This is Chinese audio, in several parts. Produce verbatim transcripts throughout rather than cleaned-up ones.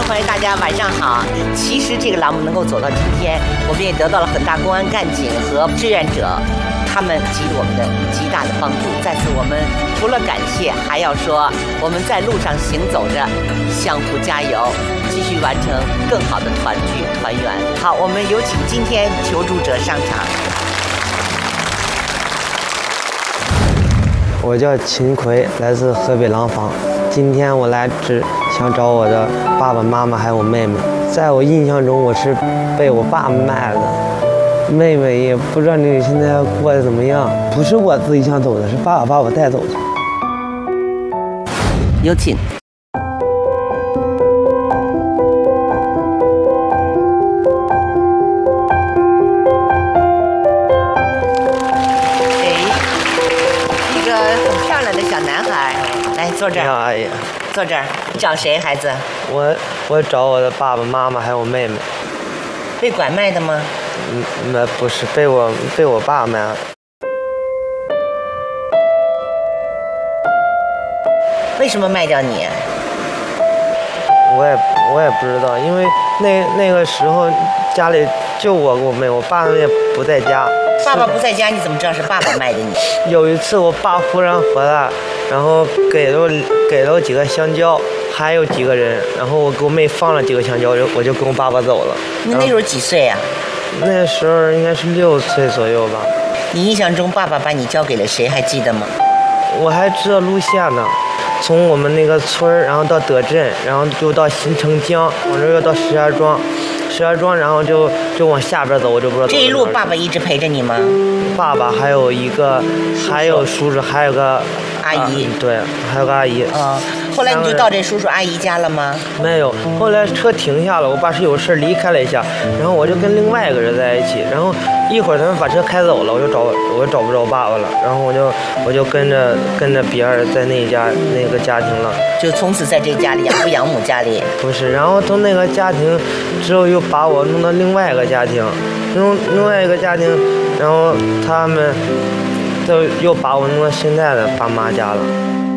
欢迎大家晚上好。其实这个栏目能够走到今天，我们也得到了很大公安干警和志愿者他们给予我们的极大的帮助。在此，我们除了感谢，还要说我们在路上行走着，相互加油，继续完成更好的团聚团圆。好，我们有请今天求助者上场。 我叫秦奎，来自河北廊坊。今天我来只想找我的爸爸妈妈还有我妹妹。在我印象中，我是被我爸卖的，妹妹也不知道你现在过得怎么样。不是我自己想走的，是爸爸把我带走的。 有请。来坐这儿。 你好，阿姨。 坐这儿。你找谁，孩子？ 我我找我的爸爸妈妈还有我妹妹。 被拐卖的吗？ 嗯，没，不是，被我被我爸卖了。 为什么卖掉你？ 我也我也不知道，因为那那个时候家里就我跟我妹，我爸也不在家。 爸爸不在家，你怎么知道是爸爸卖的你？ 有一次我爸忽然回来，然后给了给了我几个香蕉，还有几个人，然后我给我妹放了几个香蕉，我就跟我爸爸走了。 你那时候几岁啊？ 那时候应该是六岁左右吧。 你印象中爸爸把你交给了谁？还记得吗？ 我还知道路线呢，从我们那个村儿，然后到德镇，然后就到新城江，往这又到石家庄。石家庄，然后就就往下边走，我就不知道。 这一路爸爸一直陪着你吗？ 爸爸还有一个，还有叔叔，还有个阿姨。 啊、对，还有个阿姨。 啊、哦，后来你就到这叔叔阿姨家了吗？ 没有，后来车停下了，我爸是有事离开了一下，然后我就跟另外一个人在一起，然后一会儿他们把车开走了，我就找我就找不着我爸爸了，然后我就我就跟着跟着别人在那家那个家庭了。 就从此在这家里养父养母家里。 不是，然后从那个家庭之后又把我弄到另外一个家庭，弄另外一个家庭，然后他们就又把我弄到现在的爸妈家了。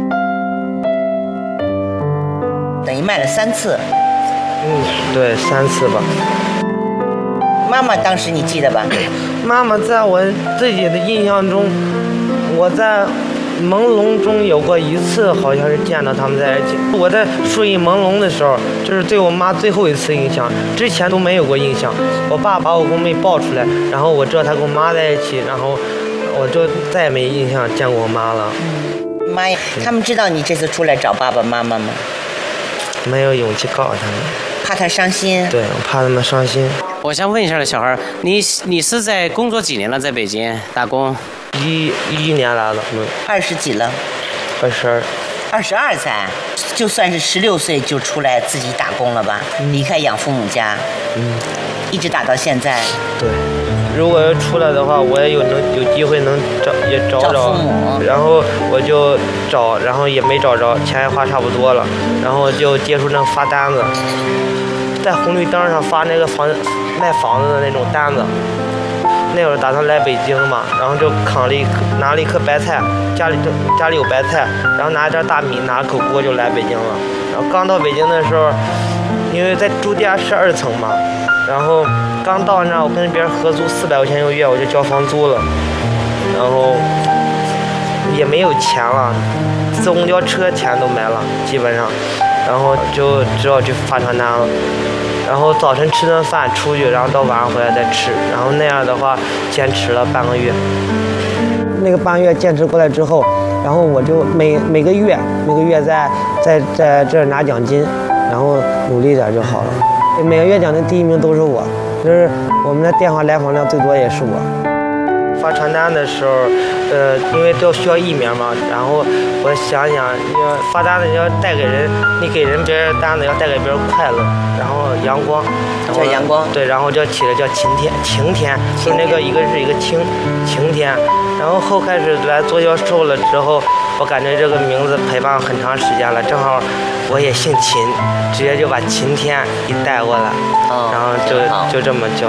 等于卖了三次。 嗯，对，三次吧。 妈妈当时你记得吧？ 妈妈在我自己的印象中，我在朦胧中有过一次，好像是见到他们在一起。我在睡意朦胧的时候，就是对我妈最后一次印象，之前都没有过印象。我爸把我跟我妹抱出来，然后我知道他跟我妈在一起，然后我就再也没印象见过我妈了。 嗯，妈呀，他们知道你这次出来找爸爸妈妈吗？ 没有勇气告诉他们， 怕他伤心。 对，我怕他们伤心。 我想问一下小孩，你你是在工作几年了？在北京打工？ 一一一年来了，嗯， 二十几了， 二十二， 二十二才，就算是十六岁就出来自己打工了吧？嗯、离开养父母家， 嗯， 一直打到现在。 对，如果要出来的话，我也有能有机会能找也找找， 找父母， 然后我就找，然后也没找着，钱也花差不多了，然后就接触那个发单子，在红绿灯上发那个房卖房子的那种单子。那会儿打算来北京嘛，然后就扛了一拿了一颗白菜，家里家里有白菜，然后拿一袋大米，拿了口锅就来北京了。然后刚到北京的时候，因为在住家是二层嘛，然后刚到那儿我跟别人合租四百块钱一个月，我就交房租了，然后也没有钱了，坐公交车钱都没了，基本上，然后就只好去发传单了。然后早晨吃顿饭出去，然后到晚上回来再吃，然后那样的话坚持了半个月。那个半个月坚持过来之后，然后我就每每个月每个月在在在这儿拿奖金，然后努力点就好了。每个月奖金第一名都是我，就是我们的电话来访量最多也是我。发传单的时候，呃，因为都需要艺名嘛，然后我想想，要发单子要带给人，你给人别人单子要带给别人快乐，然后阳光， 叫阳光， 对，然后就起了叫晴天，晴天，就那个一个是一个晴，晴天，然后后开始来做销售了之后，我感觉这个名字陪伴很长时间了，正好我也姓秦，直接就把晴天一带过来， 哦、 然后就就这么叫。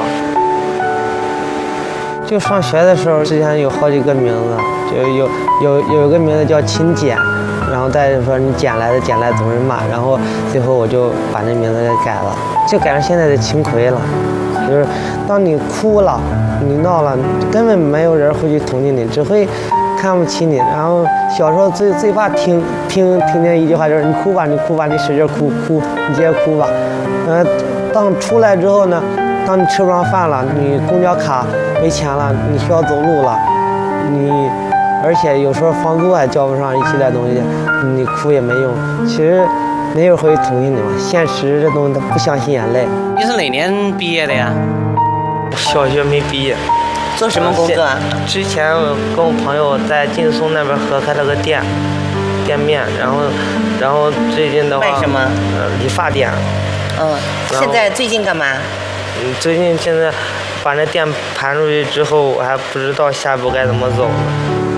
就上学的时候，之前有好几个名字，就有有有一个名字叫秦简，然后再说你捡来的捡来总是骂，然后最后我就把那名字给改了，就改成现在的秦奎了。就是当你哭了，你闹了，根本没有人会去同情你，只会看不起你。然后小时候最最怕听听听见一句话，就是你哭吧，你哭吧，你使劲哭哭，你接着哭吧。呃，当出来之后呢，当你吃不上饭了，你公交卡没钱了，你需要走路了，你而且有时候房租还交不上，一系列东西，你哭也没用。其实没有人会同情你嘛，现实这东西都不相信眼泪。 你是哪年毕业的呀？ 小学没毕业。 做什么工作啊？ 之前我跟我朋友在劲松那边合开了个店，店面，然后，然后最近的话， 卖什么？ 呃，理发店。 嗯，现在最近干嘛？ 嗯，最近现在把那店盘出去之后，我还不知道下一步该怎么走呢。